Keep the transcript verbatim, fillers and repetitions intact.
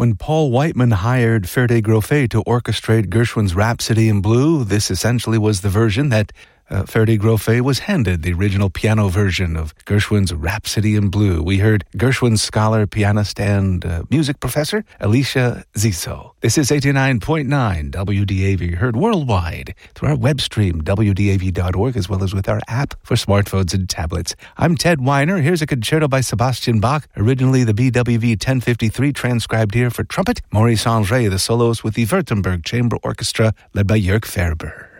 When Paul Whiteman hired Ferde Groffet to orchestrate Gershwin's Rhapsody in Blue, this essentially was the version that uh, Ferde Groffet was handed, the original piano version of Gershwin's Rhapsody in Blue. We heard Gershwin's scholar, pianist, and uh, music professor, Alicia Ziso. This is eighty-nine point nine W D A V, heard worldwide through our web stream, W D A V dot org, as well as with our app for smartphones and tablets. I'm Ted Weiner. Here's a concerto by Sebastian Bach, originally the B W V ten fifty-three, transcribed here for trumpet. Maurice Andre, the soloist with the Württemberg Chamber Orchestra, led by Jörg Ferber.